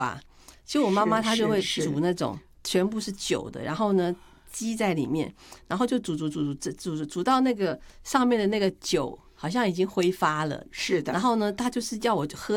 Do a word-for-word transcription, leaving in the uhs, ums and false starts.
吧。其实我妈妈她就会是是煮那种全部是酒的，然后呢鸡在里面，然后就煮煮煮煮煮煮煮到那个上面的那个酒好像已经挥发了， 是的， 然后呢她就是要我喝